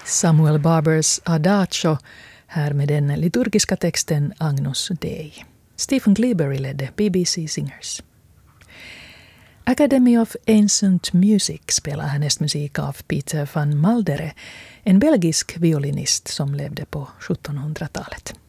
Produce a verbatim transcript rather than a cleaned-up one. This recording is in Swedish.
Samuel Barbers Adagio, här med den liturgiska texten Agnus Dei. Stephen Gleeberry ledde B B C Singers. Academy of Ancient Music spelar härnäst musik av Peter van Maldere, en belgisk violinist som levde på sjuttonhundratalet.